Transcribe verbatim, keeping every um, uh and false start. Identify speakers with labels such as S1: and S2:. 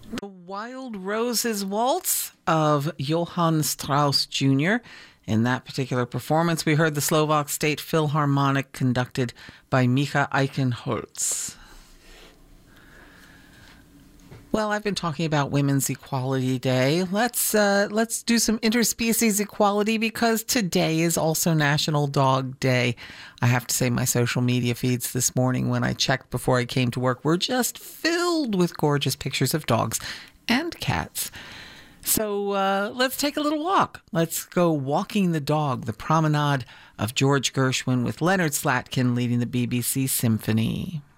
S1: The Wild Roses Waltz of Johann Strauss Junior In that particular performance, we heard the Slovak State Philharmonic conducted by Micha Eichenholz. Well, I've been talking about Women's Equality Day. Let's uh, let's do some interspecies equality because today is also National Dog Day. I have to say my social media feeds this morning when I checked before I came to work were just filled with gorgeous pictures of dogs and cats. So uh, let's take a little walk. Let's go walking the dog, the promenade of George Gershwin with Leonard Slatkin leading the B B C Symphony.